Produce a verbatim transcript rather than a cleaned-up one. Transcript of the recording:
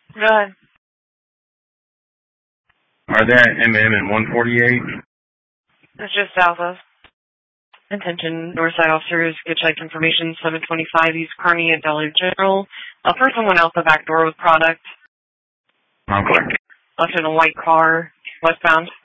Go ahead. Are they at M M and one forty-eight? It's just south of. Attention, Northside officers, good check information, seven twenty-five East Kearney at Dollar General. A person went out the back door with product. Okay. Left in a white car, westbound.